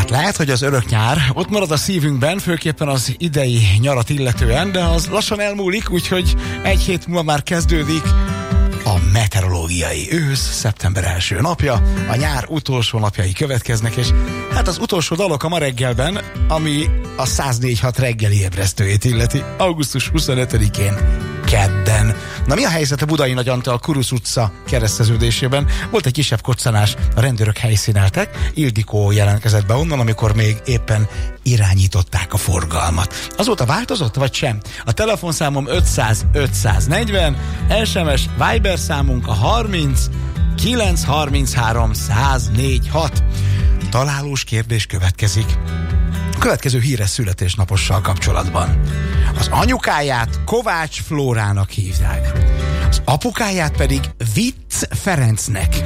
Hát lehet, hogy az örök nyár ott marad a szívünkben, főképpen az idei nyarat illetően, de az lassan elmúlik, úgyhogy egy hét múlva már kezdődik a meteorológiai ősz, szeptember első napja, a nyár utolsó napjai következnek, és hát az utolsó dalok a ma reggelben, ami a 104.6 reggeli ébresztőjét illeti, augusztus 25-én, kedden. Na mi a helyzet a Budai Nagy Antal Kurusz utca kereszteződésében? Volt egy kisebb koccanás, a rendőrök helyszíneltek, Ildikó jelentkezett be onnan, amikor még éppen irányították a forgalmat. Azóta változott, vagy sem? A telefonszámom 500 540, SMS Viber számunk a 30 933 1046. Találós kérdés következik. A következő híres születésnapossal kapcsolatban. Az anyukáját Kovács Flórának hívják. Az apukáját pedig Vicc Ferencnek.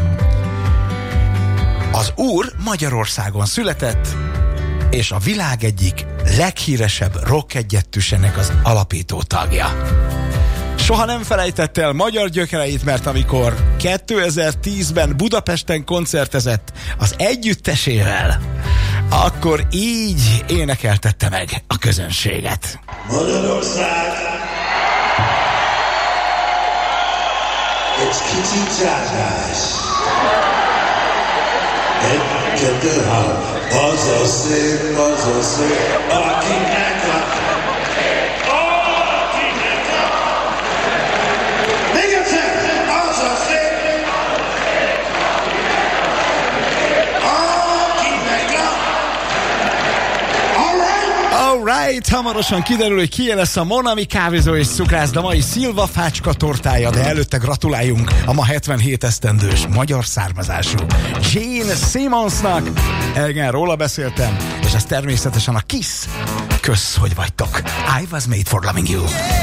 Az úr Magyarországon született, és a világ egyik leghíresebb rock együttesének az alapító tagja. Soha nem felejtette el magyar gyökereit, mert amikor 2010-ben Budapesten koncertezett az együttesével, akkor így énekeltette meg a közönséget. Magyarország! Egy kicsit zsákás. Egy, kettő, három. Az a szép, akinek a... Alright, hamarosan kiderül, hogy ki lesz a Monami kávézó és cukrász, de mai szilvafácska tortája, de előtte gratuláljunk a ma 77 esztendős magyar származású Gene Simmonsnak. Igen, róla beszéltem, és ez természetesen a Kiss. Kösz, hogy vagytok. I was made for loving you.